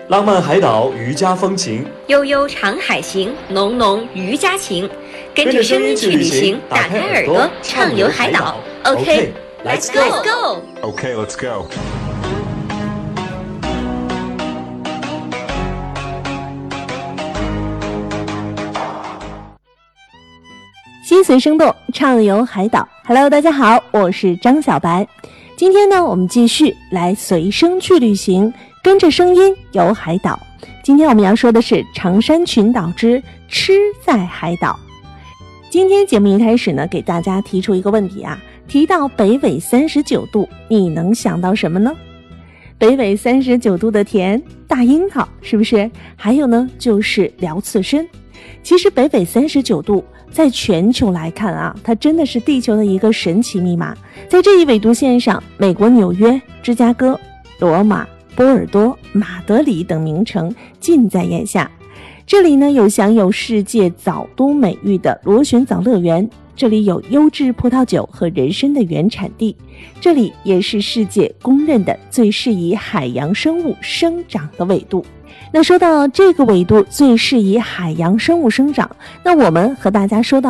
浪漫海岛渔家风情， 悠悠长海行，浓浓渔家情。跟着声音去旅行，打开耳朵畅游海岛。OK, let's go. Okay, let's go. 心随生动，畅游海岛。Hello， 大家好，我是张小白。今天呢，我们继续来随声去旅行，跟着声音游海岛。今天我们要说的是长山群岛之吃在海岛。今天节目一开始呢，给大家提出一个问题啊，提到北纬39度，你能想到什么呢？北纬39度的甜，大樱桃，是不是？还有呢，就是辽刺参。其实北纬39度在全球来看啊，它真的是地球的一个神奇密码。在这一纬度线上，美国纽约、芝加哥、罗马、波尔多、马德里等名城尽在眼下。这里呢，有享有世界枣都美誉的螺旋藻乐园，这里有优质葡萄酒和人参的原产地，这里也是世界公认的最适宜海洋生物生长的纬度。那说到这个纬度最适宜海洋生物生长，那我们和大家说到